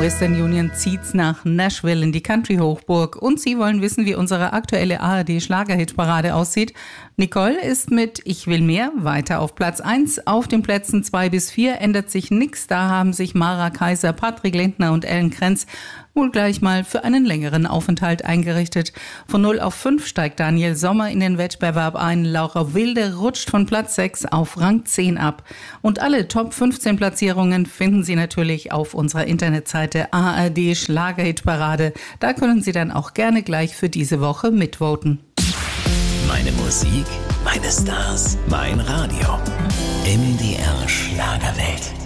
Western Union zieht's nach Nashville in die Country-Hochburg und Sie wollen wissen, wie unsere aktuelle ARD-Schlagerhitparade aussieht. Nicole ist mit Ich will mehr weiter auf Platz 1. Auf den Plätzen 2 bis 4 ändert sich nichts. Da haben sich Mara Kaiser, Patrick Lindner und Ellen Krenz wohl gleich mal für einen längeren Aufenthalt eingerichtet. Von 0 auf 5 steigt Daniel Sommer in den Wettbewerb ein. Laura Wilde rutscht von Platz 6 auf Rang 10 ab. Und alle Top 15 Platzierungen finden Sie natürlich auf unserer Internetseite ARD Schlagerhitparade. Da können Sie dann auch gerne gleich für diese Woche mitvoten. Meine Musik, meine Stars, mein Radio. MDR Schlagerwelt.